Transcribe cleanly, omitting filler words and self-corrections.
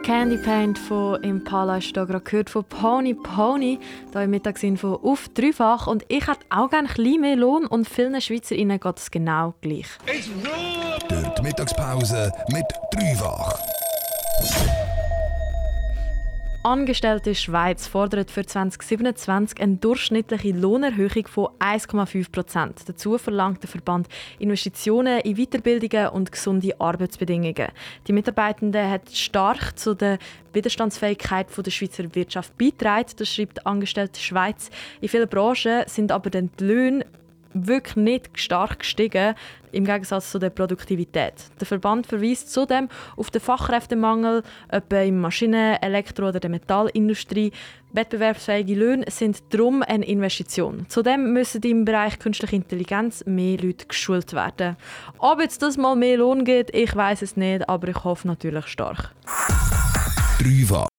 Candy Paint von Impala hast du gerade gehört, von Pony Pony, hier im Mittagsinfo auf dreifach. Und ich hätte auch gerne ein bisschen mehr Lohn und vielen SchweizerInnen geht es genau gleich. Durch die Mittagspause mit dreifach. Angestellte Schweiz fordert für 2027 eine durchschnittliche Lohnerhöhung von 1,5%. Dazu verlangt der Verband Investitionen in Weiterbildungen und gesunde Arbeitsbedingungen. Die Mitarbeitenden hat stark zu der Widerstandsfähigkeit der Schweizer Wirtschaft beigetragen, das schreibt Angestellte Schweiz. In vielen Branchen sind aber die Löhne wirklich nicht stark gestiegen, im Gegensatz zu der Produktivität. Der Verband verweist zudem auf den Fachkräftemangel, etwa in Maschinen-, Elektro- oder der Metallindustrie. Wettbewerbsfähige Löhne sind darum eine Investition. Zudem müssen im Bereich künstliche Intelligenz mehr Leute geschult werden. Ob jetzt das mal mehr Lohn gibt, ich weiß es nicht, aber ich hoffe natürlich stark. Dreifach.